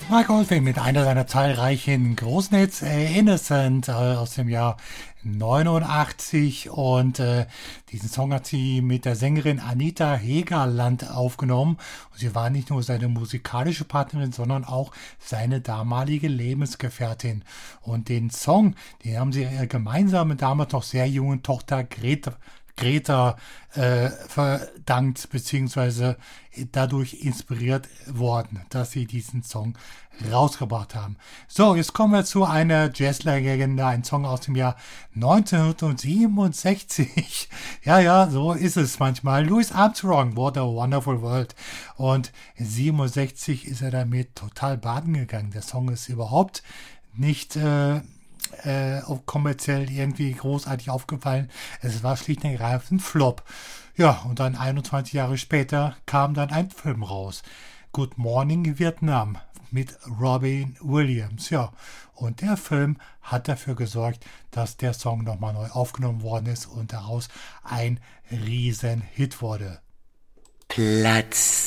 Mike Oldfield mit einer seiner zahlreichen großen Hits, Innocent aus dem Jahr 89 und diesen Song hat sie mit der Sängerin Anita Hegerland aufgenommen und sie war nicht nur seine musikalische Partnerin, sondern auch seine damalige Lebensgefährtin und den Song, den haben sie gemeinsam mit damals noch sehr jungen Tochter Greta verdankt, beziehungsweise dadurch inspiriert worden, dass sie diesen Song rausgebracht haben. So, jetzt kommen wir zu einer Jazzlegende, ein Song aus dem Jahr 1967. Ja, so ist es manchmal. Louis Armstrong, What a Wonderful World. Und 67 ist er damit total baden gegangen. Der Song ist überhaupt nicht auch kommerziell irgendwie großartig aufgefallen. Es war schlicht und ergreifend ein Flop. Ja, und dann 21 Jahre später kam dann ein Film raus. Good Morning Vietnam mit Robin Williams. Ja, und der Film hat dafür gesorgt, dass der Song nochmal neu aufgenommen worden ist und daraus ein Riesenhit wurde. Platz